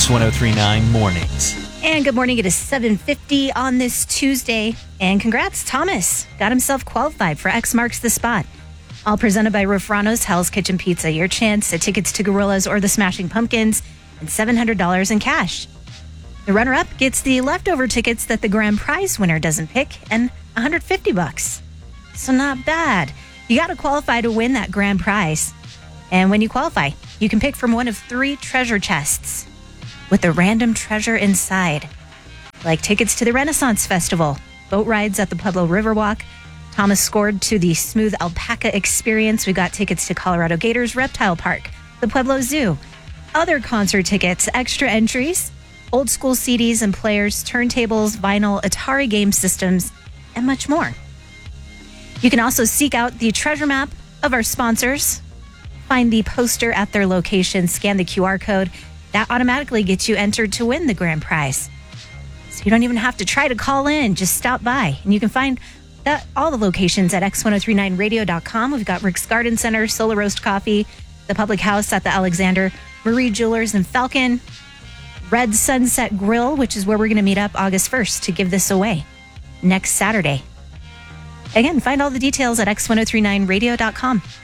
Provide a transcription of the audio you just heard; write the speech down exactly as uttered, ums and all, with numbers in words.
X ten thirty-nine Mornings. And good morning. It is seven fifty on this Tuesday. And congrats, Thomas got himself qualified for X Marks the Spot. All presented by Rufrano's Hell's Kitchen Pizza. Your chance at tickets to Gorillas or the Smashing Pumpkins and seven hundred dollars in cash. The runner-up gets the leftover tickets that the grand prize winner doesn't pick and one hundred fifty bucks. So not bad. You got to qualify to win that grand prize. And when you qualify, you can pick from one of three treasure chests with a random treasure inside, like tickets to the Renaissance Festival, boat rides at the Pueblo Riverwalk. Thomas scored to the Smooth Alpaca Experience. We got tickets to Colorado Gators Reptile Park, the Pueblo Zoo, other concert tickets, extra entries, old school C Ds and players, turntables, vinyl, Atari game systems, and much more. You can also seek out the treasure map of our sponsors, find the poster at their location, scan the Q R code. That automatically gets you entered to win the grand prize. So you don't even have to try to call in, just stop by. And you can find that all the locations at X ten thirty-nine radio dot com. We've got Rick's Garden Center, Solar Roast Coffee, the Public House at the Alexander, Marie Jewelers in Falcon, Red Sunset Grill, which is where we're going to meet up August first to give this away next Saturday. Again, find all the details at X ten thirty-nine radio dot com.